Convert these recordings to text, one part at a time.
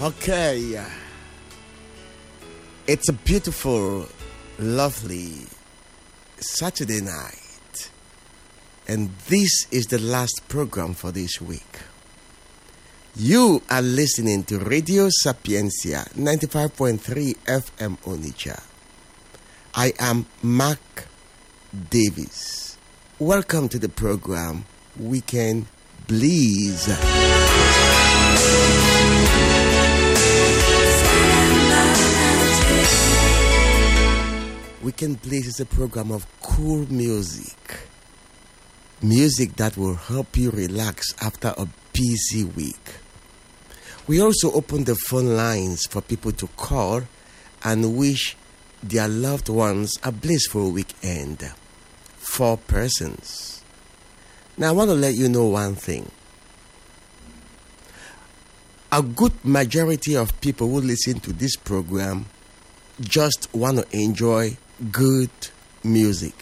Okay. It's a beautiful, lovely Saturday night. And this is the last program for this week. You are listening to Radio Sapiencia 95.3 FM Onitsha. I am Mark Davis. Welcome to the program Weekend Bleeze. Weekend Bleeze is a program of cool music. Music that will help you relax after a busy week. We also open the phone lines for people to call and wish their loved ones a blissful weekend. 4 persons. Now I want to let you know one thing. A good majority of people who listen to this program just want to enjoy good music.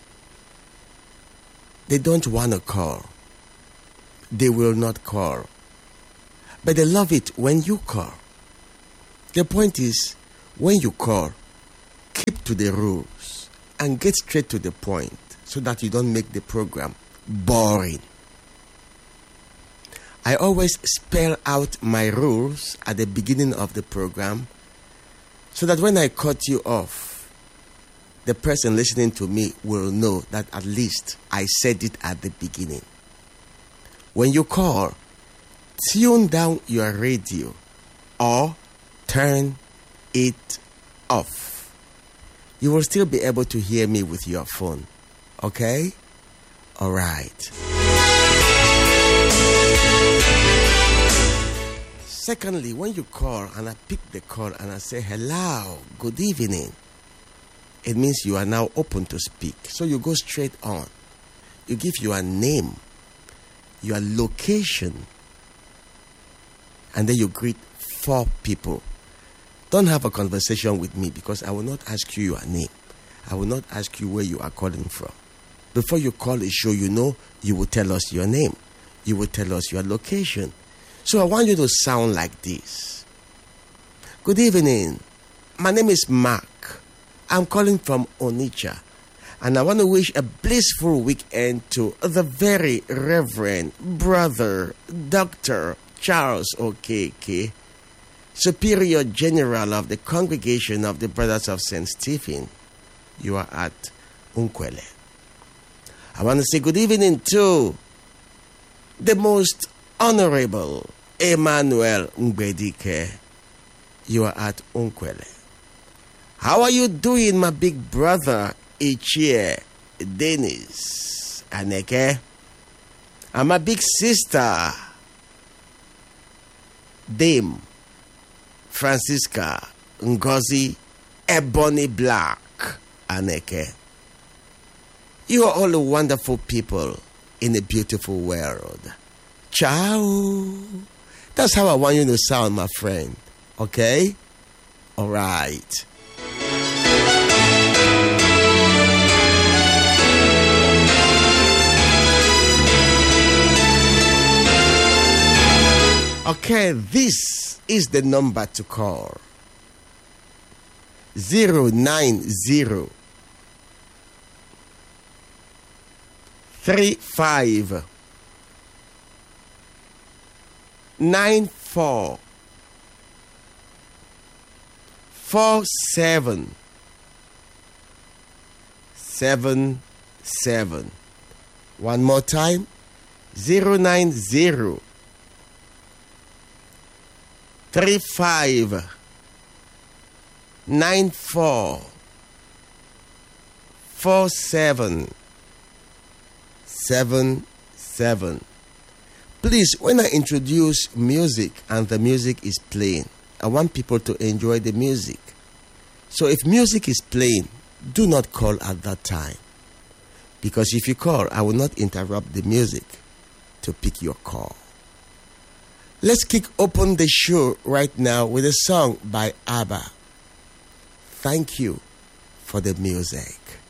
They don't want to call. They will not call. But they love it when you call. The point is, when you call, keep to the rules and get straight to the point so that you don't make the program boring. I always spell out my rules at the beginning of the program so that when I cut you off, the person listening to me will know that at least I said it at the beginning. When you call, tune down your radio or turn it off. You will still be able to hear me with your phone. Okay? All right. Secondly, when you call and I pick the call and I say, hello, good evening, it means you are now open to speak. So you go straight on. You give your name, your location, and then you greet 4 people. Don't have a conversation with me because I will not ask you your name. I will not ask you where you are calling from. Before you call a show, you will tell us your name. You will tell us your location. So I want you to sound like this. Good evening. My name is Mark. I'm calling from Onitsha. And I want to wish a blissful weekend to the very Reverend Brother Dr. Charles Okeke, Superior General of the Congregation of the Brothers of St. Stephen. You are at Unkwele. I want to say good evening to the Most Honorable Emmanuel Mbedike. You are at Unkwele. How are you doing, my big brother Ichie Dennis Aneke? And my big sister Dame Francisca Ngozi Ebony Black Aneke. You are all wonderful people in a beautiful world. Ciao. That's how I want you to sound, my friend. Okay? All right. Okay, this is the number to call. 090 35 94 47 77. One more time. 090 35 94 47 77. Please, when I introduce music and the music is playing, I want people to enjoy the music. So if music is playing, do not call at that time. Because if you call, I will not interrupt the music to pick your call. Let's kick open the show right now with a song by ABBA. Thank you for the music.